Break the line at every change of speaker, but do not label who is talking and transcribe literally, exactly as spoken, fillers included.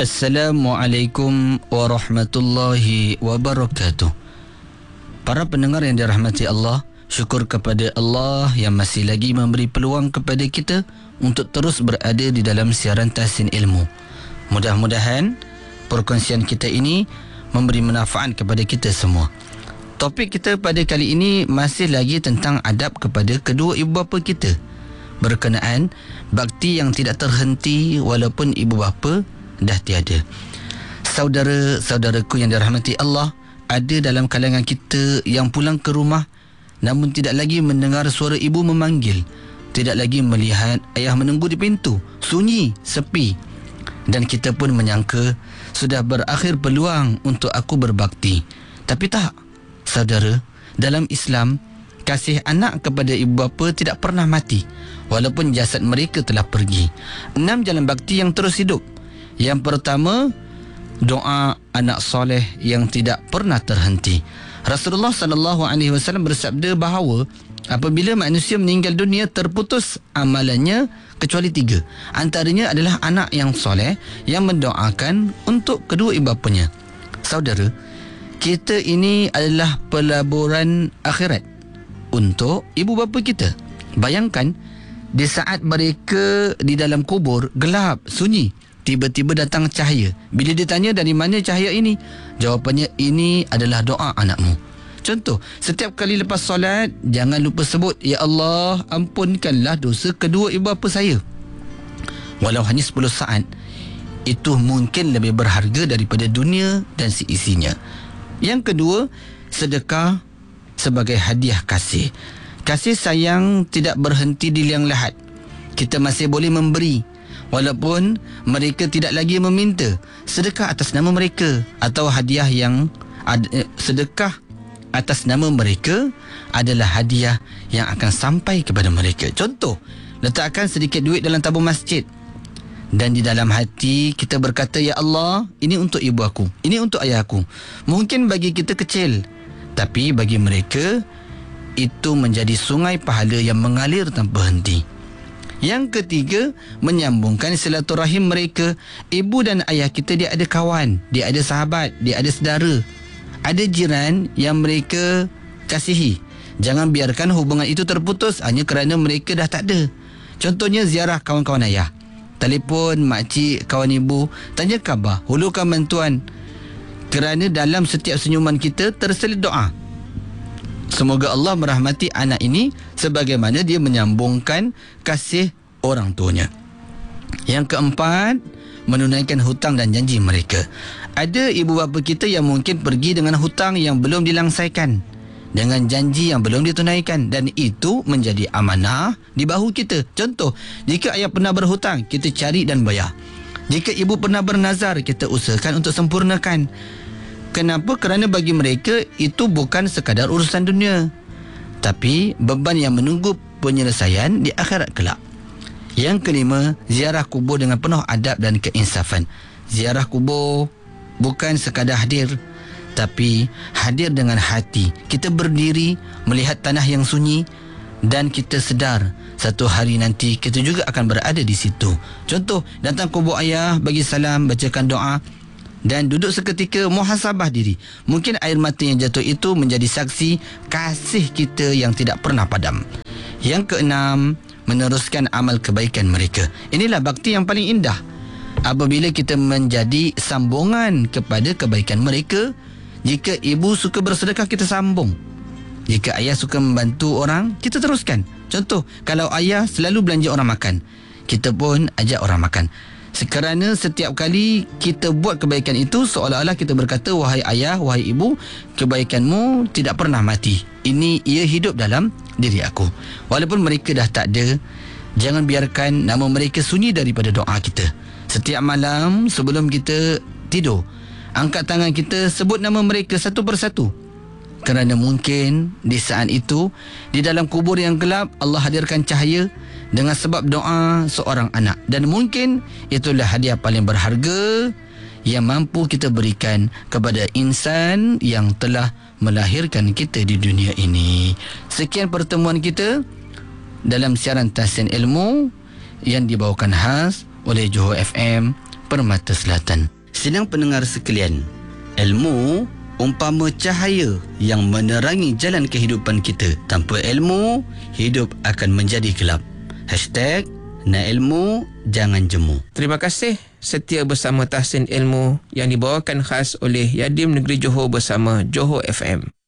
Assalamualaikum warahmatullahi wabarakatuh. Para pendengar yang dirahmati Allah, syukur kepada Allah yang masih lagi memberi peluang kepada kita untuk terus berada di dalam siaran Tahsin Ilmu. Mudah-mudahan perkongsian kita ini memberi manfaat kepada kita semua. Topik kita pada kali ini masih lagi tentang adab kepada kedua ibu bapa kita, berkenaan bakti yang tidak terhenti walaupun ibu bapa dah tiada. Saudara-saudaraku yang dirahmati Allah, ada dalam kalangan kita yang pulang ke rumah namun tidak lagi mendengar suara ibu memanggil, tidak lagi melihat ayah menunggu di pintu, sunyi, sepi. Dan kita pun menyangka sudah berakhir peluang untuk aku berbakti. Tapi tak, saudara, dalam Islam, kasih anak kepada ibu bapa tidak pernah mati walaupun jasad mereka telah pergi. Enam jalan bakti yang terus hidup. Yang pertama, doa anak soleh yang tidak pernah terhenti. Rasulullah sallallahu alaihi wasallam bersabda bahawa apabila manusia meninggal dunia, terputus amalannya kecuali tiga. Antaranya adalah anak yang soleh yang mendoakan untuk kedua ibu bapanya. Saudara, kita ini adalah pelaburan akhirat untuk ibu bapa kita. Bayangkan, di saat mereka di dalam kubur gelap, sunyi, tiba-tiba datang cahaya. Bila ditanya dari mana cahaya ini, jawapannya ini adalah doa anakmu. Contoh, setiap kali lepas solat, jangan lupa sebut, Ya Allah, ampunkanlah dosa kedua ibu bapa saya. Walau hanya sepuluh saat, itu mungkin lebih berharga daripada dunia dan seisinya. Yang kedua, sedekah sebagai hadiah kasih. Kasih sayang tidak berhenti di liang lahat. Kita masih boleh memberi walaupun mereka tidak lagi meminta. Sedekah atas nama mereka atau hadiah yang ad, eh, sedekah atas nama mereka adalah hadiah yang akan sampai kepada mereka. Contoh, letakkan sedikit duit dalam tabung masjid dan di dalam hati kita berkata, Ya Allah, ini untuk ibu aku, ini untuk ayah aku. Mungkin bagi kita kecil, tapi bagi mereka itu menjadi sungai pahala yang mengalir tanpa henti. Yang ketiga, menyambungkan silaturahim mereka. Ibu dan ayah kita, dia ada kawan, dia ada sahabat, dia ada saudara, ada jiran yang mereka kasihi. Jangan biarkan hubungan itu terputus hanya kerana mereka dah tak ada. Contohnya ziarah kawan-kawan ayah, telefon makcik, kawan ibu, tanya khabar, hulurkan bantuan. Kerana dalam setiap senyuman kita terselit doa. Semoga Allah merahmati anak ini sebagaimana dia menyambungkan kasih orang tuanya. Yang keempat, menunaikan hutang dan janji mereka. Ada ibu bapa kita yang mungkin pergi dengan hutang yang belum dilangsaikan, dengan janji yang belum ditunaikan, dan itu menjadi amanah di bahu kita. Contoh, jika ayah pernah berhutang, kita cari dan bayar. Jika ibu pernah bernazar, kita usahakan untuk sempurnakan. Kenapa? Kerana bagi mereka itu bukan sekadar urusan dunia, tapi beban yang menunggu penyelesaian di akhirat kelak. Yang kelima, ziarah kubur dengan penuh adab dan keinsafan. Ziarah kubur bukan sekadar hadir, tapi hadir dengan hati. Kita berdiri melihat tanah yang sunyi dan kita sedar satu hari nanti kita juga akan berada di situ. Contoh, datang kubur ayah, bagi salam, bacakan doa dan duduk seketika muhasabah diri. Mungkin air mata yang jatuh itu menjadi saksi kasih kita yang tidak pernah padam. Yang keenam, meneruskan amal kebaikan mereka. Inilah bakti yang paling indah. Apabila kita menjadi sambungan kepada kebaikan mereka. Jika ibu suka bersedekah, kita sambung. Jika ayah suka membantu orang, kita teruskan. Contoh, kalau ayah selalu belanja orang makan, kita pun ajak orang makan. Kerana setiap kali kita buat kebaikan itu, seolah-olah kita berkata, wahai ayah, wahai ibu, kebaikanmu tidak pernah mati. Ini ia hidup dalam diri aku. Walaupun mereka dah tak ada, jangan biarkan nama mereka sunyi daripada doa kita. Setiap malam sebelum kita tidur, angkat tangan kita, sebut nama mereka satu persatu. Kerana mungkin di saat itu, di dalam kubur yang gelap, Allah hadirkan cahaya dengan sebab doa seorang anak. Dan mungkin itulah hadiah paling berharga yang mampu kita berikan kepada insan yang telah melahirkan kita di dunia ini. Sekian pertemuan kita dalam siaran Tahsin Ilmu yang dibawakan khas oleh Johor F M Permata Selatan. Sidang pendengar sekalian, ilmu umpama cahaya yang menerangi jalan kehidupan kita. Tanpa ilmu, hidup akan menjadi gelap. Hashtag nak ilmu, jangan jemu.
Terima kasih setia bersama Tahsin Ilmu yang dibawakan khas oleh Yadim Negeri Johor bersama Johor F M.